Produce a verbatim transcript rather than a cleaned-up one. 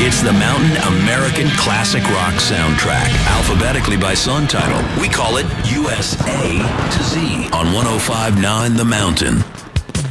It's the Mountain American Classic Rock soundtrack. Alphabetically by song title, we call it U S A to Z on one oh five point nine The Mountain.